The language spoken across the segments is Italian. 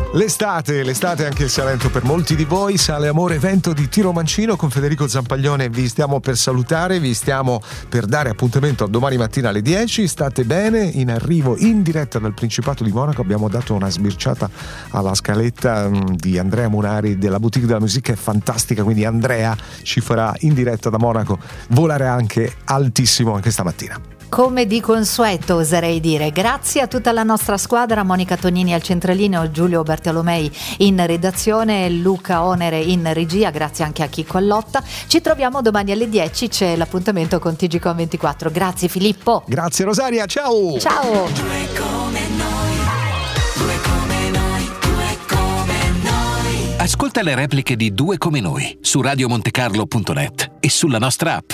L'estate anche il Salento per molti di voi. Sale Amore, evento di Tiro Mancino con Federico Zampaglione. Vi stiamo per salutare, vi stiamo per dare appuntamento a domani mattina alle 10. State bene, in arrivo in diretta dal Principato di Monaco. Abbiamo dato una sbirciata alla scaletta di Andrea Munari della Boutique della Musica, è fantastica, quindi Andrea ci farà in diretta da Monaco volare anche altissimo anche stamattina. Come di consueto, oserei dire. Grazie a tutta la nostra squadra, Monica Tognini al centralino, Giulio Bartolomei in redazione, Luca Onere in regia, grazie anche a Chicco Allotta. Ci troviamo domani alle 10, c'è l'appuntamento con TGCOM 24. Grazie Filippo. Grazie Rosaria, ciao. Ciao. Due come noi, due come noi, due come noi. Ascolta le repliche di Due come noi su radiomontecarlo.net e sulla nostra app.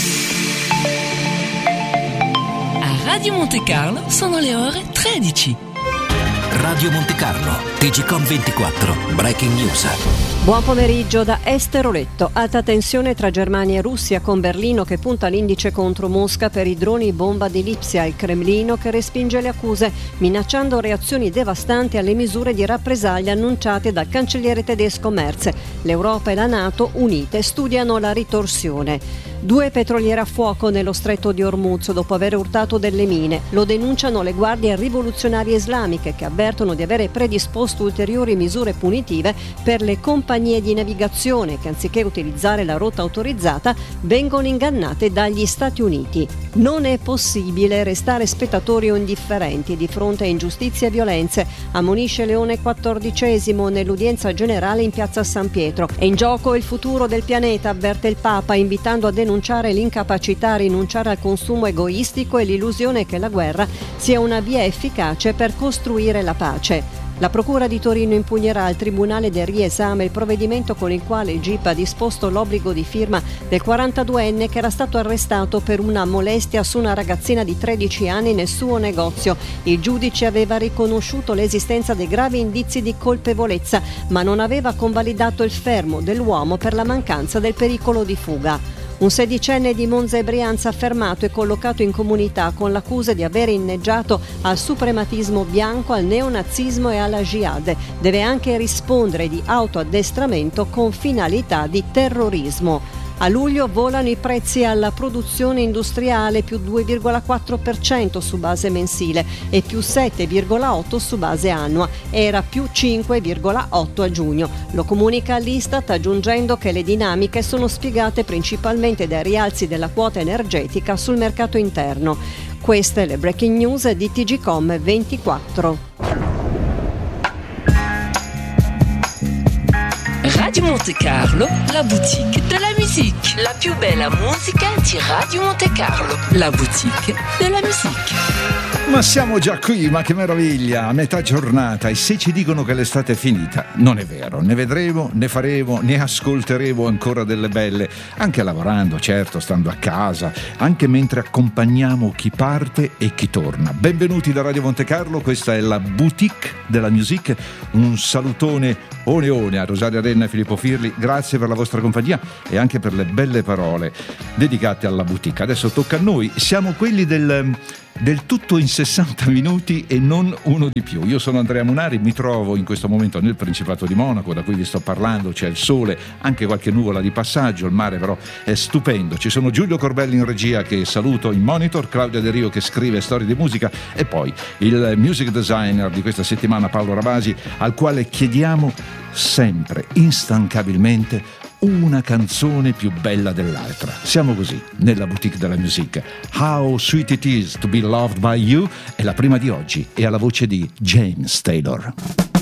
Radio Monte Carlo sono le ore 13. Radio Monte Carlo, TGCOM 24, Breaking News. Buon pomeriggio da Esteroletto. Alta tensione tra Germania e Russia, con Berlino che punta l'indice contro Mosca per i droni bomba di Lipsia e il Cremlino che respinge le accuse, minacciando reazioni devastanti alle misure di rappresaglia annunciate dal cancelliere tedesco Merz. L'Europa e la NATO, unite, studiano la ritorsione. 2 petroliere a fuoco nello stretto di Hormuz dopo aver urtato delle mine. Lo denunciano le guardie rivoluzionarie islamiche, che avvertono di avere predisposto ulteriori misure punitive per le compagnie di navigazione che, anziché utilizzare la rotta autorizzata, vengono ingannate dagli Stati Uniti. Non è possibile restare spettatori o indifferenti di fronte a ingiustizie e violenze, ammonisce Leone XIV nell'udienza generale in piazza San Pietro. È in gioco il futuro del pianeta, avverte il Papa, invitando a denunciare l'incapacità a rinunciare al consumo egoistico e l'illusione che la guerra sia una via efficace per costruire la pace. La Procura di Torino impugnerà al Tribunale del Riesame il provvedimento con il quale il GIP ha disposto l'obbligo di firma del 42enne che era stato arrestato per una molestia su una ragazzina di 13 anni nel suo negozio. Il giudice aveva riconosciuto l'esistenza dei gravi indizi di colpevolezza, ma non aveva convalidato il fermo dell'uomo per la mancanza del pericolo di fuga. Un 16enne di Monza e Brianza fermato e collocato in comunità con l'accusa di aver inneggiato al suprematismo bianco, al neonazismo e alla jihad. Deve anche rispondere di autoaddestramento con finalità di terrorismo. A luglio volano i prezzi alla produzione industriale, più 2,4% su base mensile e più 7,8% su base annua. Era più 5,8% a giugno. Lo comunica l'Istat, aggiungendo che le dinamiche sono spiegate principalmente dai rialzi della quota energetica sul mercato interno. Queste le breaking news di TGCOM 24. Radio Monte Carlo, la boutique della musique. La più bella musica di Radio Monte Carlo, la boutique della musique. Ma siamo già qui, ma che meraviglia, a metà giornata, e se ci dicono che l'estate è finita, non è vero, ne vedremo, ne faremo, ne ascolteremo ancora delle belle, anche lavorando, certo, stando a casa, anche mentre accompagniamo chi parte e chi torna. Benvenuti da Radio Monte Carlo, questa è la boutique della musique, un salutone oneone a Rosaria Renna e Filippo Firli, grazie per la vostra compagnia e anche per le belle parole dedicate alla boutique. Adesso tocca a noi, siamo quelli del tutto in 60 minuti e non uno di più. Io sono Andrea Munari, mi trovo in questo momento nel Principato di Monaco, da cui vi sto parlando, c'è il sole, anche qualche nuvola di passaggio, il mare però è stupendo. Ci sono Giulio Corbelli in regia, che saluto in monitor, Claudia De Rio che scrive storie di musica, e poi il music designer di questa settimana Paolo Ravasi, al quale chiediamo sempre, instancabilmente, una canzone più bella dell'altra. Siamo così nella boutique della musica. How Sweet It Is to Be Loved by You è la prima di oggi e ha la voce di James Taylor.